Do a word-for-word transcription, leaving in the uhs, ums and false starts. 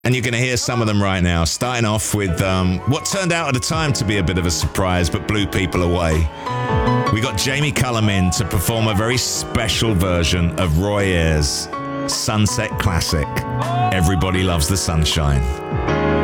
And you're going to hear some of them right now, starting off with um, what turned out at the time to be a bit of a surprise, but blew people away. We got Jamie Cullum in to perform a very special version of Roy Ayers' Sunset classic, Everybody Loves the Sunshine.